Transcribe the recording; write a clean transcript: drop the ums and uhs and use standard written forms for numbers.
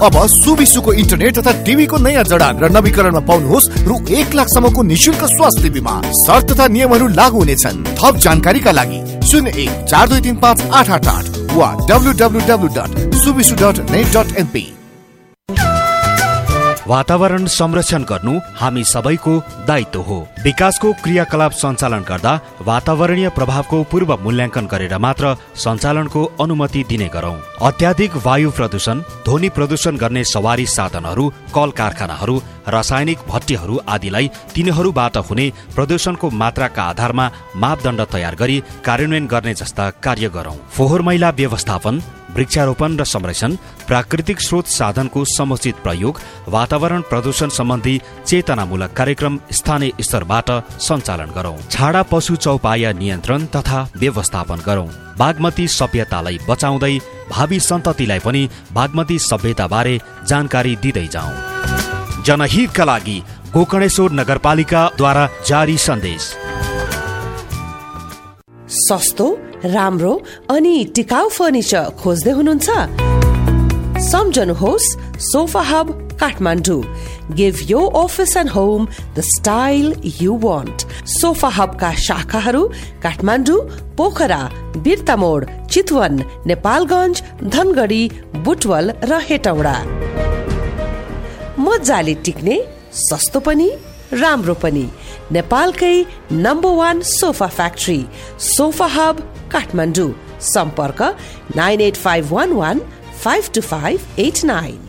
अब सुविसुको इन्टरनेट तथा टिभीको नयाँ जडान र नवीकरणमा पाउनुहोस् रु 1 लाखसम्मको निशुल्क स्वास्थ्य बीमा। शर्त तथा नियमहरू लागू हुनेछन्। थप जानकारीका लागि 0142358888 वा www.suvisu.net.np। वातावरण संरक्षण गर्नु हामी सबैको दायित्व हो। विकासको क्रियाकलाप सञ्चालन गर्दा वातावरणीय प्रभावको पूर्व मूल्याङ्कन गरेर मात्र सञ्चालनको अनुमति दिने गरौं। अत्याधिक वायु प्रदूषण, ध्वनि प्रदूषण गर्ने सवारी साधनहरू, कल कारखानाहरू, रासायनिक भट्टीहरू आदिलाई तिनीहरूबाट हुने प्रदूषणको मात्राका आधारमा मापदण्ड तयार गरी कार्यान्वयन गर्ने जस्ता कार्य गरौं। फोहोर मैला व्यवस्थापन, वृक्षारोपण र संरक्षण, प्राकृतिक स्रोत साधनको समुचित प्रयोग, वातावरण प्रदूषण सम्बन्धी चेतनामूलक कार्यक्रम स्थानीय स्तरबाट सञ्चालन गरौं। छाडा पशु चौपाया नियन्त्रण तथा व्यवस्थापन गरौं। बागमती सभ्यतालाई बचाउँदै भावी सन्ततिलाई पनि बागमती सभ्यताबारे जानकारी दिँदै जाउँ। जनहितका लागि गोकर्णेश्वर नगरपालिकाद्वारा जारी सन्देश। सस्तो, राम्रो अनि टिकाउ फर्निचर खोज्दै हुनुहुन्छ? सम्झनुहोस् sofa hub Kathmandu. Give your office and home the style you want. Sofa hub का शाखाहरू काठमाडौँ, पोखरा, बिर्तामोड, चितवन, नेपालगञ्ज, धनगढी, बुटवल र हेटौडा। मजाले टिक्ने, सस्तो पनि राम्रो पनि, नेपालकै number 1 sofa factory sofa hub Kathmandu. सम्पर्क 98511 52589।